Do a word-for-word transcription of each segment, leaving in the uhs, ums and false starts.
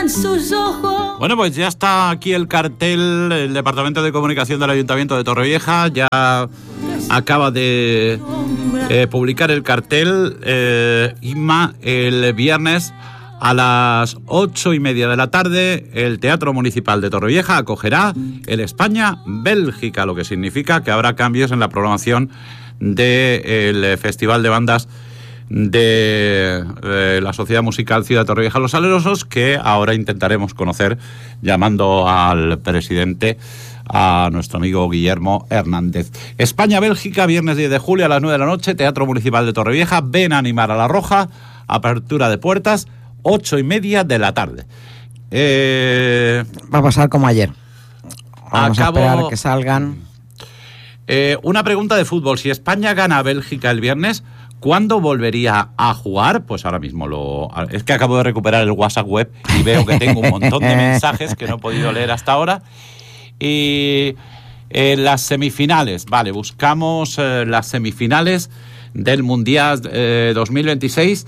en sus ojos. Bueno, pues ya está aquí el cartel. El Departamento de Comunicación del Ayuntamiento de Torrevieja ya acaba de eh, publicar el cartel. eh, Inma, el viernes a las ocho y media de la tarde, el Teatro Municipal de Torrevieja acogerá el España-Bélgica, lo que significa que habrá cambios en la programación del Festival de Bandas de eh, la Sociedad Musical Ciudad Torrevieja Los Salerosos, que ahora intentaremos conocer llamando al presidente, a nuestro amigo Guillermo Hernández. España-Bélgica, viernes diez de julio a las nueve de la noche, Teatro Municipal de Torrevieja. Ven a animar a La Roja, apertura de puertas, ocho y media de la tarde. Eh, Va a pasar como ayer. Vamos acabo, a esperar que salgan. Eh, una pregunta de fútbol. Si España gana a Bélgica el viernes, ¿cuándo volvería a jugar? Pues ahora mismo lo... Es que acabo de recuperar el WhatsApp web y veo que tengo un montón de mensajes que no he podido leer hasta ahora. Y eh, las semifinales, vale, buscamos eh, las semifinales del Mundial eh, dos mil veintiséis.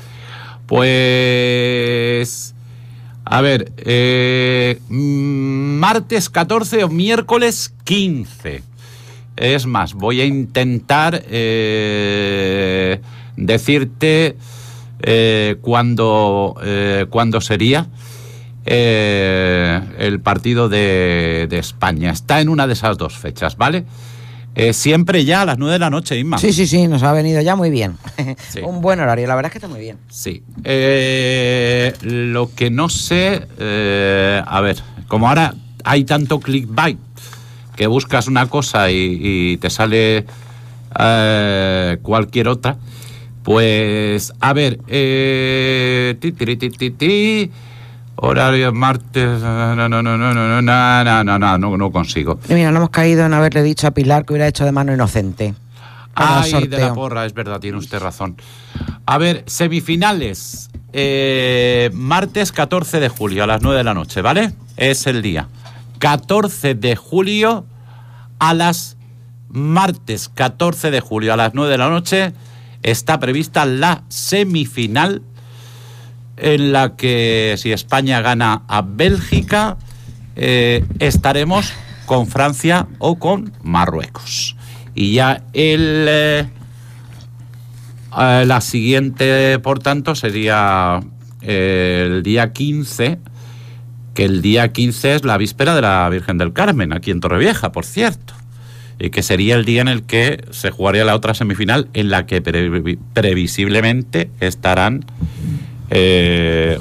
Pues... A ver, eh, martes catorce o miércoles quince. Es más, voy a intentar eh, decirte eh, cuándo, eh, cuándo sería eh, el partido de, de España. Está en una de esas dos fechas, ¿vale? Eh, siempre ya a las nueve de la noche, Inma. Sí, sí, sí, nos ha venido ya muy bien. Sí. Un buen horario, la verdad es que está muy bien. Sí. Eh, lo que no sé, eh, a ver, como ahora hay tanto clickbait, que buscas una cosa y, y te sale eh, cualquier otra, pues, a ver, eh, ti, ti, ti, ti, ti, horario martes, no, no, no, no, no, no, no, no, no, no, no, no consigo. Y mira, no hemos caído en haberle dicho a Pilar que hubiera hecho de mano inocente. Ay, de la porra, es verdad, tiene usted razón. A ver, semifinales, eh, martes catorce de julio a las nueve de la noche, ¿vale? Es el día. catorce de julio a las... Martes catorce de julio a las nueve de la noche está prevista la semifinal en la que, si España gana a Bélgica, eh, estaremos con Francia o con Marruecos. Y ya el eh, eh, la siguiente, por tanto, sería eh, el día quince, que el día quince es la víspera de la Virgen del Carmen, aquí en Torrevieja, por cierto, y que sería el día en el que se jugaría la otra semifinal, en la que pre- previsiblemente estarán eh,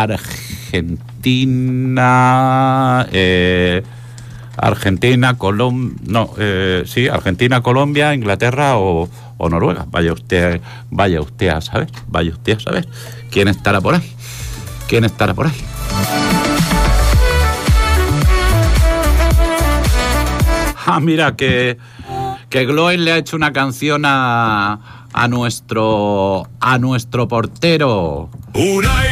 Argentina, eh, Argentina, Colombia, no, eh, sí, Argentina, Colombia, Inglaterra o, o Noruega. Vaya usted, vaya usted a saber, vaya usted a saber quién estará por ahí, quién estará por ahí. Ah, mira, que, que Gloen le ha hecho una canción a, a nuestro a nuestro portero. Unai